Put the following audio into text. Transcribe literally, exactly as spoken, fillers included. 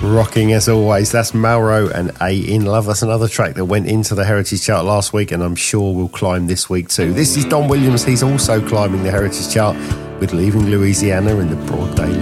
Rocking as always. That's Mauro and A In Love. That's another track that went into the Heritage Chart last week and I'm sure will climb this week too. This is Don Williams. He's also climbing the Heritage Chart with Leaving Louisiana in the Broad Daylight.